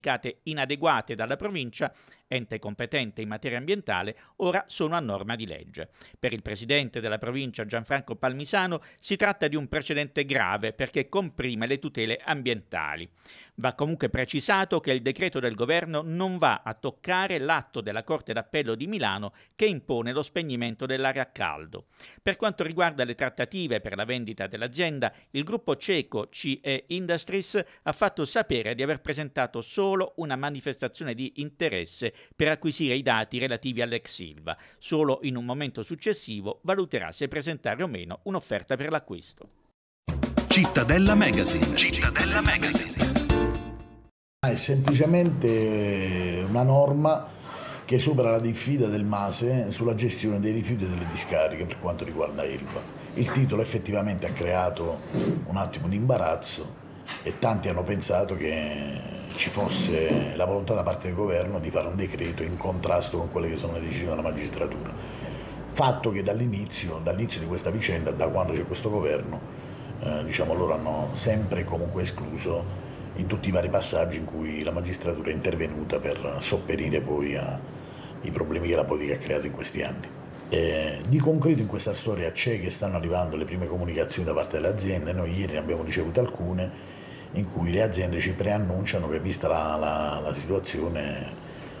inadeguate dalla provincia, ente competente in materia ambientale, ora sono a norma di legge. Per il presidente della provincia Gianfranco Palmisano si tratta di un precedente grave perché comprime le tutele ambientali. Va comunque precisato che il decreto del governo non va a toccare l'atto della Corte d'Appello di Milano che impone lo spegnimento dell'area a caldo. Per quanto riguarda le trattative per la vendita dell'azienda, il gruppo ceco CE Industries ha fatto sapere di aver presentato solo una manifestazione di interesse per acquisire i dati relativi all'ex Ilva. Solo in un momento successivo valuterà se presentare o meno un'offerta per l'acquisto. Cittadella Magazine. Cittadella Magazine. È semplicemente una norma che supera la diffida del MASE sulla gestione dei rifiuti e delle discariche per quanto riguarda Ilva. Il titolo effettivamente ha creato un attimo di imbarazzo e tanti hanno pensato che ci fosse la volontà da parte del governo di fare un decreto in contrasto con quelle che sono le decisioni della magistratura. Fatto che dall'inizio di questa vicenda, da quando c'è questo governo, loro hanno sempre e comunque escluso in tutti i vari passaggi in cui la magistratura è intervenuta per sopperire poi ai problemi che la politica ha creato in questi anni. Di concreto in questa storia c'è che stanno arrivando le prime comunicazioni da parte delle aziende, noi ieri ne abbiamo ricevute alcune, in cui le aziende ci preannunciano che vista la situazione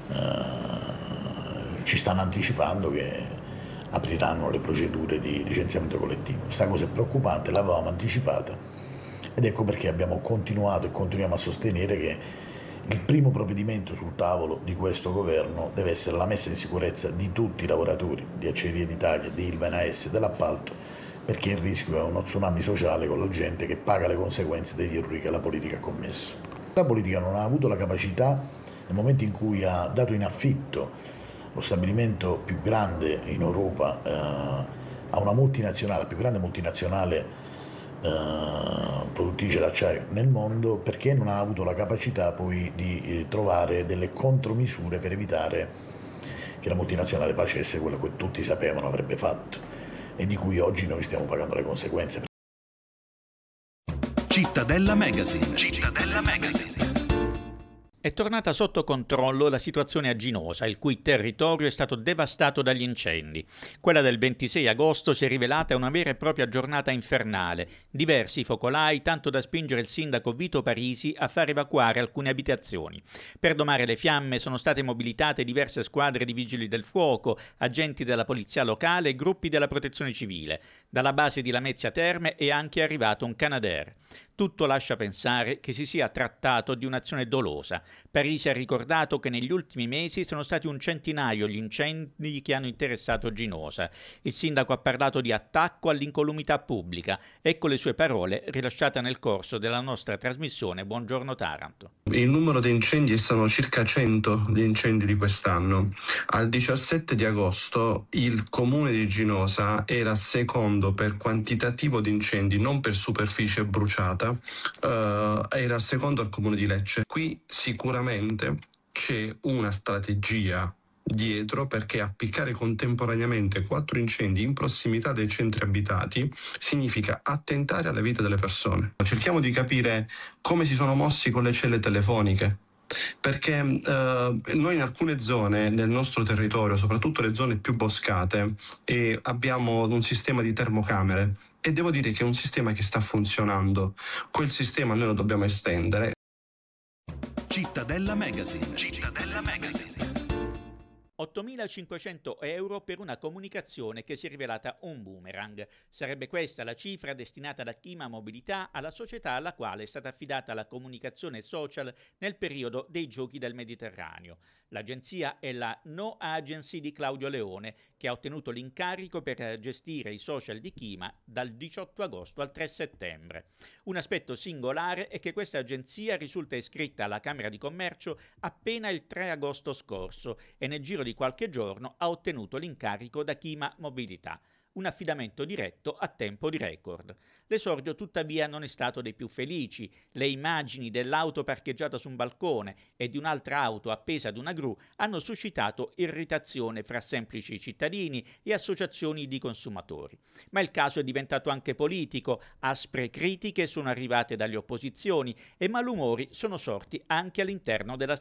ci stanno anticipando che apriranno le procedure di licenziamento collettivo. Questa cosa è preoccupante, l'avevamo anticipata ed ecco perché abbiamo continuato e continuiamo a sostenere che il primo provvedimento sul tavolo di questo governo deve essere la messa in sicurezza di tutti i lavoratori di Acciaierie d'Italia, di Ilva e AS e dell'appalto, perché il rischio è uno tsunami sociale con la gente che paga le conseguenze degli errori che la politica ha commesso. La politica non ha avuto la capacità, nel momento in cui ha dato in affitto lo stabilimento più grande in Europa a una multinazionale, la più grande multinazionale produttrice d'acciaio nel mondo, perché non ha avuto la capacità poi di trovare delle contromisure per evitare che la multinazionale facesse quello che tutti sapevano avrebbe fatto e di cui oggi noi stiamo pagando le conseguenze. Cittadella Magazine. Cittadella Magazine. È tornata sotto controllo la situazione a Ginosa, il cui territorio è stato devastato dagli incendi. Quella del 26 agosto si è rivelata una vera e propria giornata infernale. Diversi focolai, tanto da spingere il sindaco Vito Parisi a far evacuare alcune abitazioni. Per domare le fiamme sono state mobilitate diverse squadre di vigili del fuoco, agenti della polizia locale e gruppi della protezione civile. Dalla base di Lamezia Terme è anche arrivato un Canadair. Tutto lascia pensare che si sia trattato di un'azione dolosa. Parisi ha ricordato che negli ultimi mesi sono stati un centinaio gli incendi che hanno interessato Ginosa. Il sindaco ha parlato di attacco all'incolumità pubblica. Ecco le sue parole rilasciate nel corso della nostra trasmissione Buongiorno Taranto. Il numero di incendi sono circa 100 gli incendi di quest'anno. Al 17 di agosto il comune di Ginosa era secondo per quantitativo di incendi, non per superficie bruciata, era secondo al comune di Lecce. Qui sicuramente c'è una strategia dietro, perché appiccare contemporaneamente 4 incendi in prossimità dei centri abitati significa attentare alla vita delle persone. Cerchiamo di capire come si sono mossi con le celle telefoniche, perché noi in alcune zone del nostro territorio, soprattutto le zone più boscate, abbiamo un sistema di termocamere e devo dire che è un sistema che sta funzionando. Quel sistema noi lo dobbiamo estendere. Cittadella Magazine. Cittadella Magazine. 8.500 euro per una comunicazione che si è rivelata un boomerang. Sarebbe questa la cifra destinata da Chima Mobilità alla società alla quale è stata affidata la comunicazione social nel periodo dei Giochi del Mediterraneo. L'agenzia è la No Agency di Claudio Leone, che ha ottenuto l'incarico per gestire i social di Chima dal 18 agosto al 3 settembre. Un aspetto singolare è che questa agenzia risulta iscritta alla Camera di Commercio appena il 3 agosto scorso e nel giro di qualche giorno ha ottenuto l'incarico da Chima Mobilità. un affidamento diretto a tempo di record. L'esordio tuttavia non è stato dei più felici. Le immagini dell'auto parcheggiata su un balcone e di un'altra auto appesa ad una gru hanno suscitato irritazione fra semplici cittadini e associazioni di consumatori. Ma il caso è diventato anche politico, aspre critiche sono arrivate dalle opposizioni e malumori sono sorti anche all'interno della